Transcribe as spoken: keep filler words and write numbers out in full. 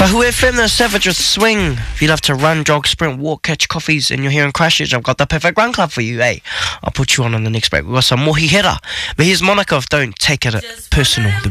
Tahu F M, the Savages Swing. If you love to run, jog, sprint, walk, catch coffees, and you're here in Christchurch, I've got the perfect run club for you, eh? I'll put you on on the next break. We've got some Mohi Hera. But here's Monica of Don't Take It Personal.